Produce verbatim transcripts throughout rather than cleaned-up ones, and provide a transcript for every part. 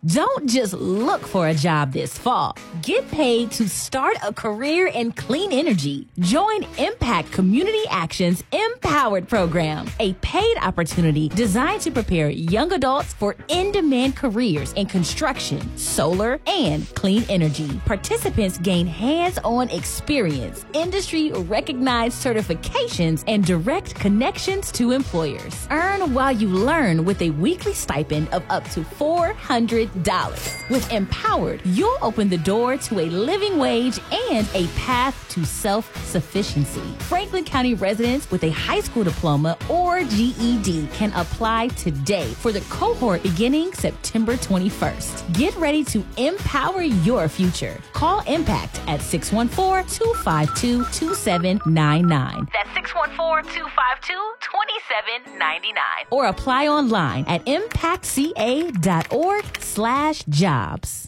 Don't just look for a job this fall. Get paid to start a career in clean energy. Join Impact Community Action's Empowered program, a paid opportunity designed to prepare young adults for in-demand careers in construction, solar, and clean energy. Participants gain hands-on experience, industry-recognized certifications, and direct connections to employers. Earn while you learn with a weekly stipend of up to four hundred dollars. With Empowered, you'll open the door to a living wage and a path to self-sufficiency. Franklin County residents with a high school diploma or G E D can apply today for the cohort beginning September twenty-first. Get ready to empower your future. Call Impact at six one four, two five two, two seven nine nine. That's six one four, two five two, two seven nine nine. Or apply online at impactca.org slash jobs.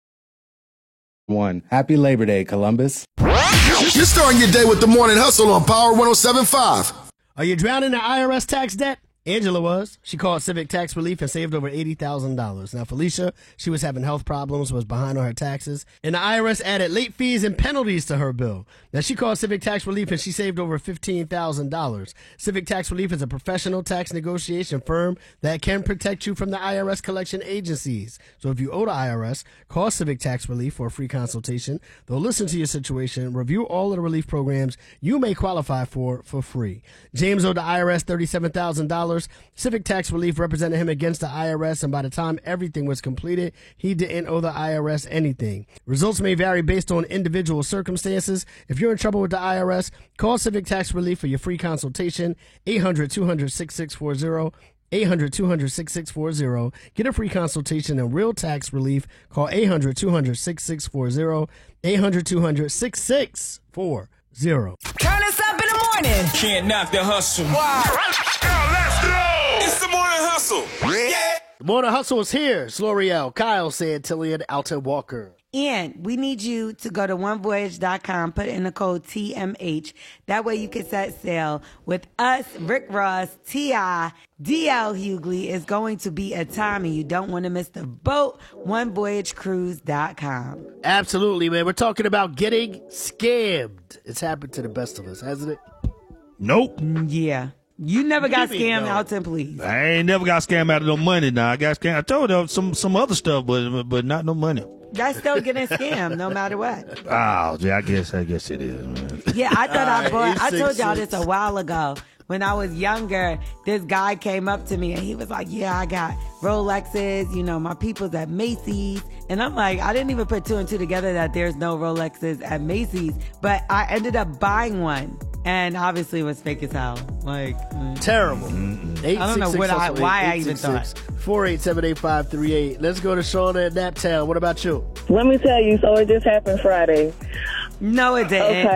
One. Happy Labor Day, Columbus. You're starting your day with the Morning Hustle on Power one oh seven point five. Are you drowning in I R S tax debt? Angela was. She called Civic Tax Relief and saved over eighty thousand dollars. Now, Felicia, she was having health problems, was behind on her taxes, and the I R S added late fees and penalties to her bill. Now, she called Civic Tax Relief and she saved over fifteen thousand dollars. Civic Tax Relief is a professional tax negotiation firm that can protect you from the I R S collection agencies. So if you owe the I R S, call Civic Tax Relief for a free consultation. They'll listen to your situation, review all of the relief programs you may qualify for for free. James owed the I R S thirty-seven thousand dollars. Civic Tax Relief represented him against the I R S, and by the time everything was completed, he didn't owe the I R S anything. Results may vary based on individual circumstances. If you're in trouble with the I R S, call Civic Tax Relief for your free consultation, eight hundred, two hundred, six six four zero, eight hundred, two hundred, six six four zero. Get a free consultation and real tax relief. Call eight hundred, two hundred, six six four zero, eight hundred, two hundred, six six four zero. Turn us up in the morning. Can't knock the hustle. Wow. Let's go. It's the Morning Hustle. Yeah. The Morning Hustle is here. It's L'Oreal, Kyle, Santillion, Alton Walker. And we need you to go to one voyage dot com, put in the code T M H. That way you can set sail with us, Rick Ross, T I, D L Hughley. Is going to be a time and you don't want to miss the boat. one voyage cruise dot com. Absolutely, man. We're talking about getting scammed. It's happened to the best of us, hasn't it? Nope. Yeah. You never got Give me scammed, no. Alton, please. I ain't never got scammed out of no money now. I got scammed. I told her some some other stuff, but but not no money. That's still getting scammed no matter what. Oh, yeah, I guess I guess it is, man. Yeah, I thought I All bought, right, I told y'all eight six six. this a while ago. When I was younger, this guy came up to me and he was like, yeah, I got Rolexes, you know, my people's at Macy's. And I'm like, I didn't even put two and two together that there's no Rolexes at Macy's. But I ended up buying one. And obviously it was fake as hell. Like, mm. Terrible. I don't know what I, why I even thought. four eight seven, eight five three eight. Let's go to Shauna at Naptown. What about you? Let me tell you, so it just happened Friday. No, it didn't.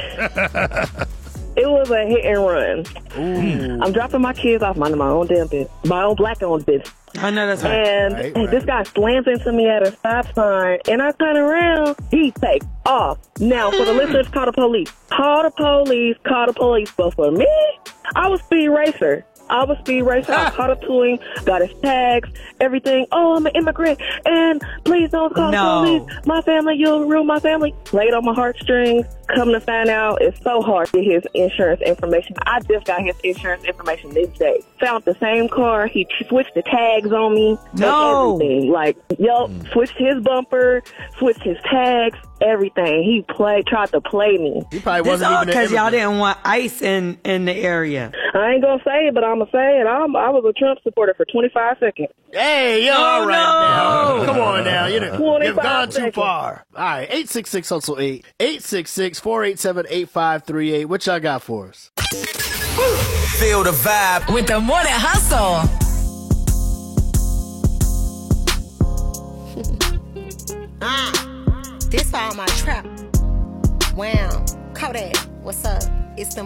Okay. It was a hit and run. Ooh. I'm dropping my kids off, minding my own damn business, my own black-owned business. I know that's right. And Right, right. this guy slams into me at a stop sign, and I turn around. He takes off. Now, for the listeners, call the police. Call the police. Call the police. But for me, I was speed racer. I was speed racer. I caught up to him, got his tags, everything. Oh, I'm an immigrant, and please don't call No. the police. My family, you'll ruin my family. Played on my heartstrings. Come to find out, it's so hard to get his insurance information. I just got his insurance information this day. Found the same car. He switched the tags on me. No. Everything. Like, yo, switched his bumper, switched his tags, everything. He played, tried to play me. He probably This wasn't all even an because y'all immigrant. didn't want ice in, in the area. I ain't gonna say it, but I'm gonna say it. I'm, I was a Trump supporter for twenty-five seconds. Hey, you're Oh, all right no. now. Come on now. You know, you've twenty-five gone too seconds. far. All right, eight six six, hustle eight. eight six six, four eight seven, eight five three eight. What y'all got for us? Feel the vibe with the Morning Hustle. Ah, this for all my trap. Wow, Kodak, what's up? It's the